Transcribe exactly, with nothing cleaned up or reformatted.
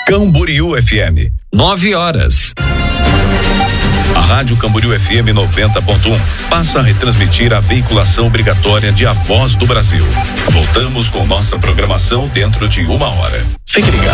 Camboriú F M. Nove horas. A Rádio Camboriú F M noventa ponto um passa a retransmitir a veiculação obrigatória de A Voz do Brasil. Voltamos com nossa programação dentro de uma hora. Fique ligado.